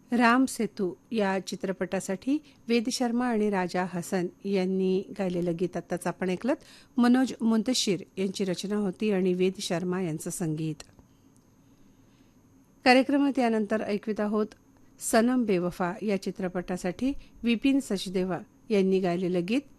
राम सेतू या चित्रपटासाठी वेद शर्मा आणि राजा हसन यांनी गायलेलं गीत आत्ताच आपण ऐकलत. मनोज मुंतशिर यांची रचना होती आणि वेद शर्मा यांचं संगीत. कार्यक्रमात यानंतर ऐकवित आहोत सनम बेवफा या चित्रपटासाठी विपिन सचदेवा यांनी गायलेलं गीत.